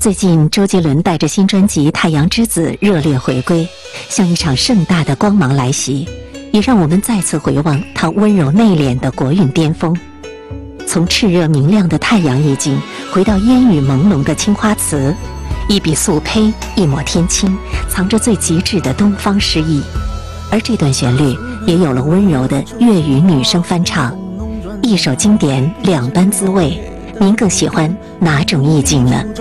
最近，周杰伦带着新专辑《太阳之子》热烈回归，像一场盛大的光芒来袭，也让我们再次回望他温柔内敛的国韵巅峰。从炽热明亮的太阳意境，回到烟雨朦胧的青花瓷，一笔素胚，一抹天青，藏着最极致的东方诗意。而这段旋律也有了温柔的粤语女声翻唱，一首经典两般滋味，您更喜欢哪种意境呢？